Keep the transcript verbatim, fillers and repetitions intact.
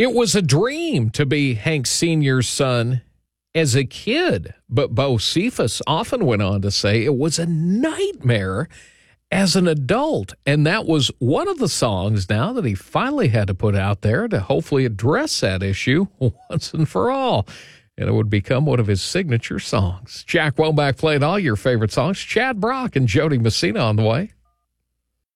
It was a dream to be Hank Senior's son as a kid, but Bo Cephas often went on to say it was a nightmare as an adult. And that was one of the songs now that he finally had to put out there to hopefully address that issue once and for all. And it would become one of his signature songs. Jack Womack played all your favorite songs. Chad Brock and Jody Messina on the way.